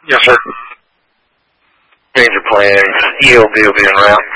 Yes, sir. Change of plans. ELD will be en route.